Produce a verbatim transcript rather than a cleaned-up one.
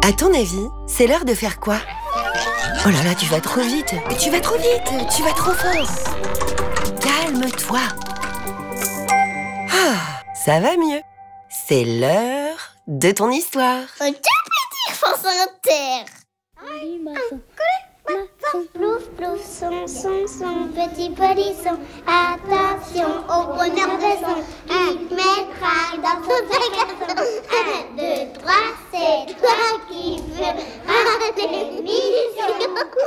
À ton avis, c'est l'heure de faire quoi? Oh là là, tu vas trop vite. Tu vas trop vite, tu vas trop fort. Calme-toi. Ah, ça va mieux. C'est l'heure de ton histoire. Un tout petit France Inter. Plouf, plouf, son, son, son, petit polisson. Attention au bonheur de son. Il mettra dans son magasin. Un, deux, trois, c'est toi qui veux. Un, deux, mission.